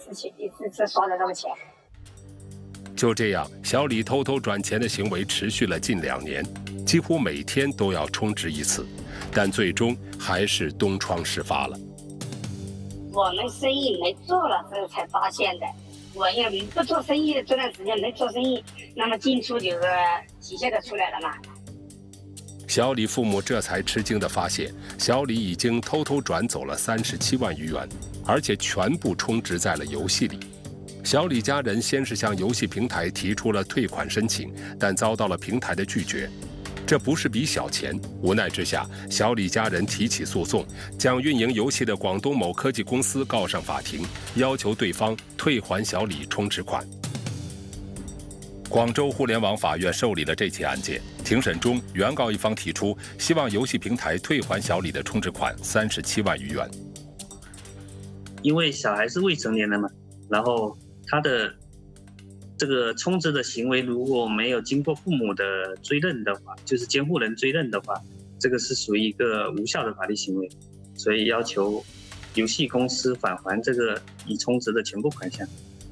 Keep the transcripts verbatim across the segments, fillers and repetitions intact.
次去一次次刷的这个钱。 就这样，小李偷偷转钱的行为持续了近两年，几乎每天都要充值一次，但最终还是东窗事发了。 我们生意没做了之后才发现的。我因为不做生意的这段时间没做生意，那么进出就是体现的出来了嘛。 小李父母这才吃惊地发现，小李已经偷偷转走了三十七万余元，而且全部充值在了游戏里。小李家人先是向游戏平台提出了退款申请，但遭到了平台的拒绝。这不是笔小钱，无奈之下，小李家人提起诉讼，将运营游戏的广东某科技公司告上法庭，要求对方退还小李充值款。广州互联网法院受理了这起案件，庭审中，原告一方提出希望游戏平台退还小李的充值款三十七万余元。 因为小孩是未成年人嘛，然后他的这个充值的行为如果没有经过父母的追认的话，就是监护人追认的话，这个是属于一个无效的法律行为，所以要求游戏公司返还这个已充值的全部款项。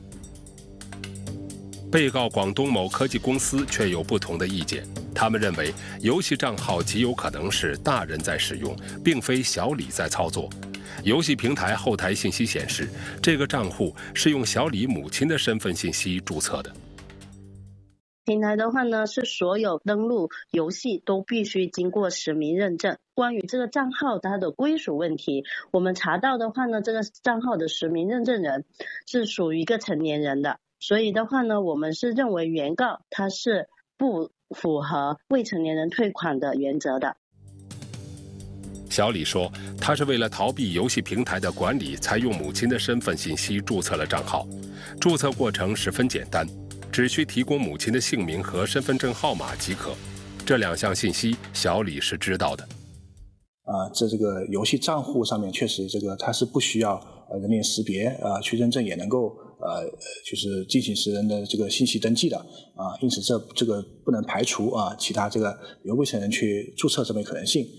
被告广东某科技公司却有不同的意见，他们认为游戏账号极有可能是大人在使用，并非小李在操作。游戏平台后台信息显示，这个账户是用小李母亲的身份信息注册的。 平台的话呢，是所有登录游戏都必须经过实名认证。关于这个账号它的归属问题，我们查到的话呢，这个账号的实名认证人是属于一个成年人的，所以的话呢，我们是认为原告他是不符合未成年人退款的原则的。 小李说，他是为了逃避游戏平台的管理，才用母亲的身份信息注册了账号。注册过程十分简单，只需提供母亲的姓名和身份证号码即可。这两项信息，小李是知道的。 啊、呃，在这个游戏账户上面，确实这个它是不需要呃人脸识别啊、呃、去认证，也能够呃就是进行实人的这个信息登记的啊、呃，因此这这个不能排除啊、呃、其他这个由未成年人去注册这么一可能性。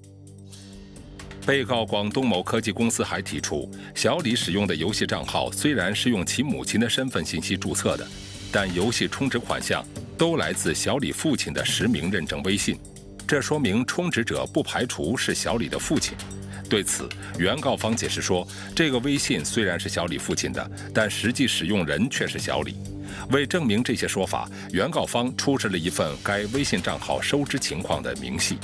被告广东某科技公司还提出，小李使用的游戏账号虽然是用其母亲的身份信息注册的，但游戏充值款项都来自小李父亲的实名认证微信，这说明充值者不排除是小李的父亲。对此，原告方解释说，这个微信虽然是小李父亲的，但实际使用人却是小李。为证明这些说法，原告方出示了一份该微信账号收支情况的明细。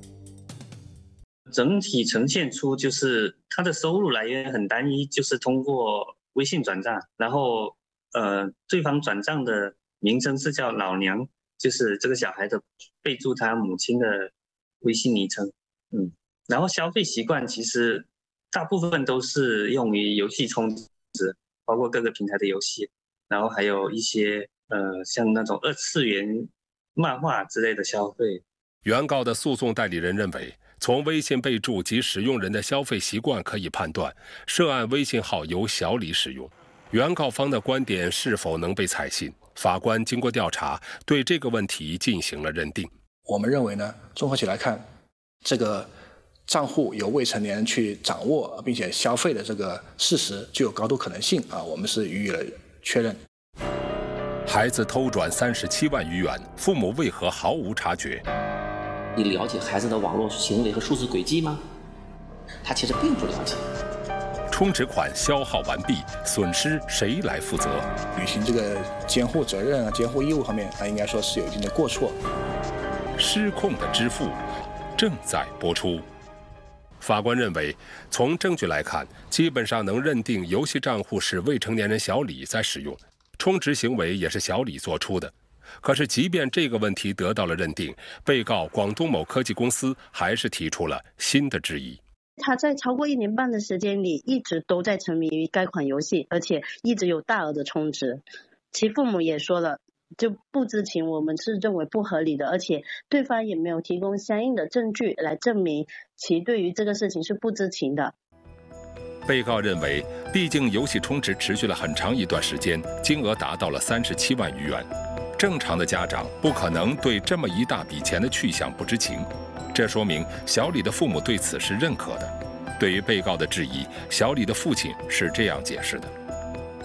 整体呈现出就是他的收入来源很单一，就是通过微信转账，然后呃，对方转账的名称是叫老娘，就是这个小孩的备注他母亲的微信昵称，嗯，然后消费习惯其实大部分都是用于游戏充值，包括各个平台的游戏，然后还有一些呃像那种二次元漫画之类的消费。 原告的诉讼代理人认为，从微信备注及使用人的消费习惯可以判断，涉案微信号由小李使用。原告方的观点是否能被采信？法官经过调查，对这个问题进行了认定。 我们认为呢，综合起来看，这个账户由未成年人去掌握并且消费的这个事实具有高度可能性啊，我们是予以了确认。 孩子偷转三十七万余元，父母为何毫无察觉？ 你了解孩子的网络行为和数字轨迹吗？他其实并不了解。 充值款消耗完毕，损失谁来负责？ 履行这个监护责任啊、监护义务方面，那应该说是有一定的过错。 失控的支付正在播出。法官认为，从证据来看，基本上能认定游戏账户是未成年人小李在使用，充值行为也是小李做出的。可是，即便这个问题得到了认定，被告广东某科技公司还是提出了新的质疑。 他在超过一年半的时间里，一直都在沉迷于该款游戏，而且一直有大额的充值。其父母也说了，就不知情，我们是认为不合理的，而且对方也没有提供相应的证据来证明其对于这个事情是不知情的。 被告认为，毕竟游戏充值持续了很长一段时间，金额达到了三十七万余元。正常的家长不可能对这么一大笔钱的去向不知情，这说明小李的父母对此是认可的。对于被告的质疑，小李的父亲是这样解释的。